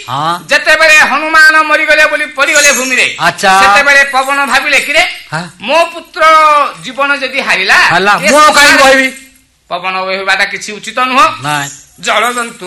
ଯେତେବେଳେ ହନୁମାନ ମରିଗଲେ ବୋଲି ପଡିଗଲେ ଭୂମିରେ ସେତେବେଳେ ପବନ ଭାବିଲେ କିରେ ମୋ ପୁତ୍ର ଜୀବନ ଯଦି ହାରିଲା ପବନ କହିବାଟା କିଛି ଉଚିତ ନୁହଁ। ଜଳଜନ୍ତୁ